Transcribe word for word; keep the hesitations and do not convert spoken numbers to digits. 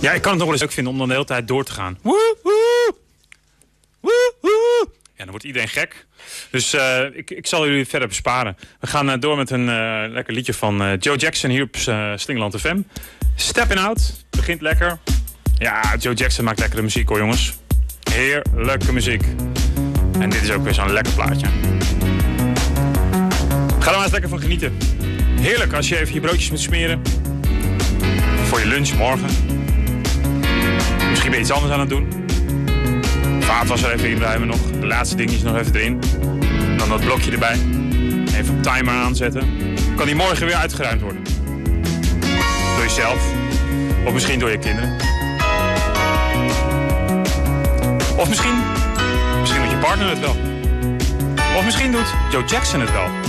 Ja, ik kan het nog wel eens leuk vinden om dan de hele tijd door te gaan. Woe, woe, woe, woe. Ja, dan wordt iedereen gek. Dus uh, ik, ik zal jullie verder besparen. We gaan uh, door met een uh, lekker liedje van uh, Joe Jackson hier op uh, Slingerland F M. Steppin' Out, begint lekker. Ja, Joe Jackson maakt lekkere muziek hoor jongens. Heerlijke muziek. En dit is ook weer zo'n lekker plaatje. Ga er maar eens lekker van genieten. Heerlijk als je even je broodjes moet smeren. Voor je lunch morgen. Misschien ben je iets anders aan het doen. Vaatwasser even inruimen nog. De laatste dingetjes nog even erin. Dan dat blokje erbij. Even op timer aanzetten. Kan die morgen weer uitgeruimd worden. Door jezelf. Of misschien door je kinderen. Of misschien... Misschien doet je partner het wel. Of misschien doet Joe Jackson het wel.